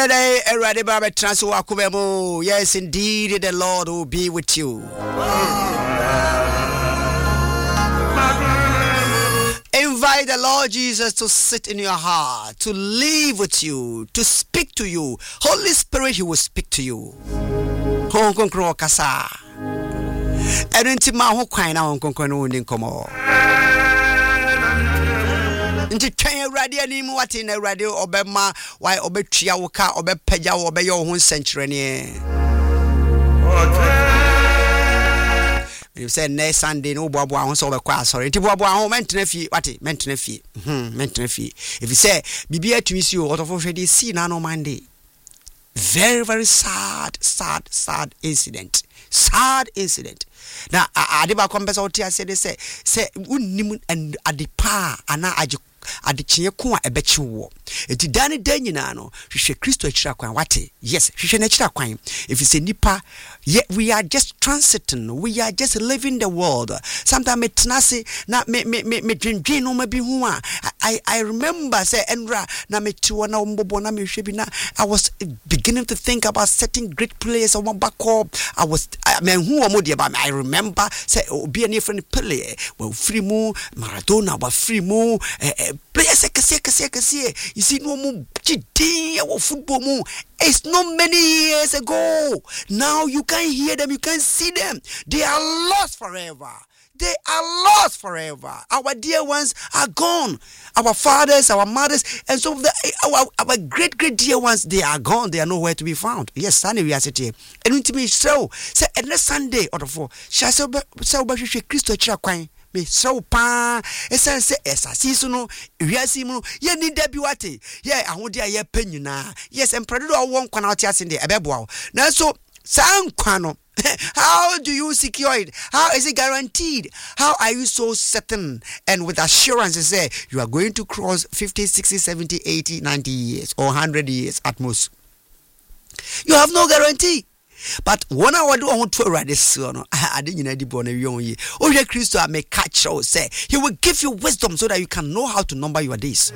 day, yes, indeed, the Lord will be with you. Invite the Lord Jesus to sit in your heart, to live with you, to speak to you. Holy Spirit, He will speak to you. Kasa. Ho kwan na no ni nkomo. Nti twen awrade ani mu wate na awrade obema why obetua wo ka obepagya wo obeye wo ho nsenkyerene. You say next Sunday no boabo ahun so obekwa sorry. Nti boabo ahun mentena fie wate mentena fie. Mentena fie. If you say bibia tumi si o otofo hwede si na no Monday. Very, very sad incident. Sad incident. Now, Adiba Compesa Otia said, they say, Unimun and Adipa, and Adichia a bet you war. It's Danny Danino, she should Christo Chakwan, what? Yes, she should Chakwan. If you say Nipa, yet we are just transiting, we are just living the world. Sometimes it's nasi, not me dream, no maybe who I remember, say, Endra, Namituana, Mbobona, Mishibina. I was beginning to think about setting great players on my back up. I mean, who am I remember, say, be a different player. Well, free mo, Maradona, but free mo, players, you see, no more football mo. It's not many years ago. Now you can hear them, you can see them. They are lost forever. They are lost forever. Our dear ones are gone. Our fathers, our mothers, and so our great dear ones, they are gone. They are nowhere to be found. Yes, Sunday we are sitting. And to me, so say next Sunday or for shall so Christo Chakwan. Me so pa esen se esase no wiase mu ye ni da bi wate ye ahode a ye panyuna yes empredo won kwana ote ase de ebeboa na so san kwano. How do you secure it? How is it guaranteed? How are you so certain and with assurance to say you are going to cross 50, 60, 70, 80, 90 years or 100 years at most? You have no guarantee. But when I do want to write this, I didn't know the born ye. Oh, yeah, Christ, I may catch or say He will give you wisdom so that you can know how to number your days.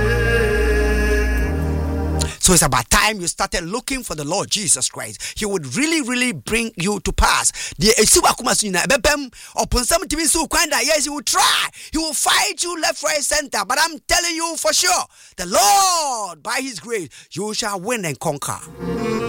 So it's about time you started looking for the Lord Jesus Christ. He would really bring you to pass. Yes, He will try. He will fight you left, right, center. But I'm telling you for sure, the Lord, by His grace, you shall win and conquer.